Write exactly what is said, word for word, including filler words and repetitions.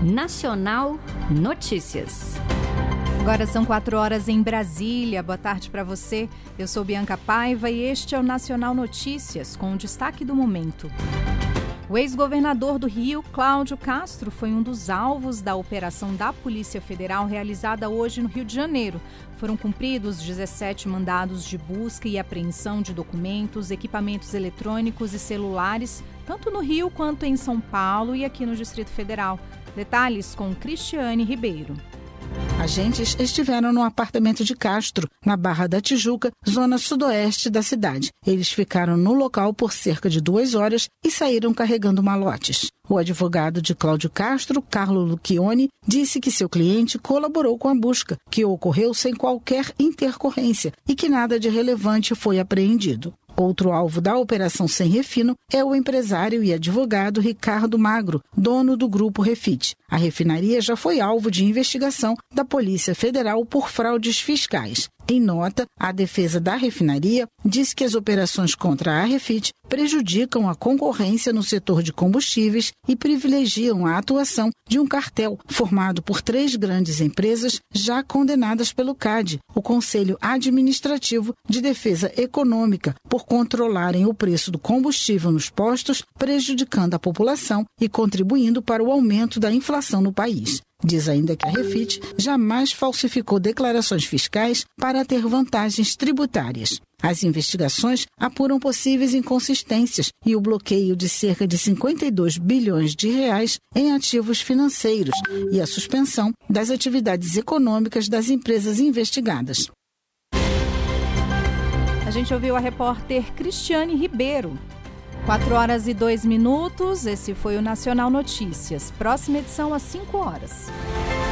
Nacional Notícias. Agora são quatro horas em Brasília. Boa tarde para você. Eu sou Bianca Paiva e este é o Nacional Notícias, com o destaque do momento. O ex-governador do Rio, Cláudio Castro, foi um dos alvos da operação da Polícia Federal realizada hoje no Rio de Janeiro. Foram cumpridos dezessete mandados de busca e apreensão de documentos, equipamentos eletrônicos e celulares, tanto no Rio quanto em São Paulo e aqui no Distrito Federal. Detalhes com Cristiane Ribeiro. Agentes estiveram no apartamento de Castro, na Barra da Tijuca, zona sudoeste da cidade. Eles ficaram no local por cerca de duas horas e saíram carregando malotes. O advogado de Cláudio Castro, Carlo Lucchioni, disse que seu cliente colaborou com a busca, que ocorreu sem qualquer intercorrência e que nada de relevante foi apreendido. Outro alvo da Operação Sem Refino é o empresário e advogado Ricardo Magro, dono do Grupo Refit. A refinaria já foi alvo de investigação da Polícia Federal por fraudes fiscais. Em nota, a defesa da refinaria diz que as operações contra a Refit prejudicam a concorrência no setor de combustíveis e privilegiam a atuação de um cartel formado por três grandes empresas já condenadas pelo C A D, o Conselho Administrativo de Defesa Econômica, por controlarem o preço do combustível nos postos, prejudicando a população e contribuindo para o aumento da inflação no país. Diz ainda que a Refit jamais falsificou declarações fiscais para ter vantagens tributárias. As investigações apuram possíveis inconsistências e o bloqueio de cerca de cinquenta e dois bilhões de reais em ativos financeiros e a suspensão das atividades econômicas das empresas investigadas. A gente ouviu a repórter Cristiane Ribeiro. quatro horas e dois minutos, esse foi o Nacional Notícias. Próxima edição às cinco horas.